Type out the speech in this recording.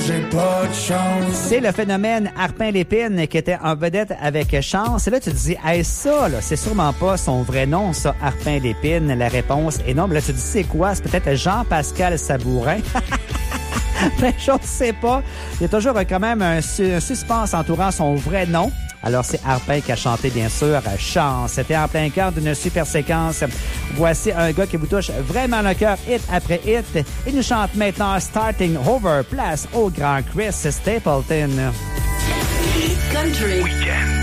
j'ai pas de chance. C'est le phénomène Arpin Lépine qui était en vedette avec Chance. Et là, tu te dis, hey, ça, là, c'est sûrement pas son vrai nom, ça, Arpin Lépine. La réponse est non. Mais là, tu te dis, c'est quoi? C'est peut-être Jean-Pascal Sabourin. Ben, je ne sais pas. Il y a toujours quand même un suspense entourant son vrai nom. Alors, c'est Arpin qui a chanté, bien sûr, Chance. C'était en plein cœur d'une super séquence. Voici un gars qui vous touche vraiment le cœur, hit après hit. Il nous chante maintenant Starting Over, place au grand Chris Stapleton. Country. Weekend.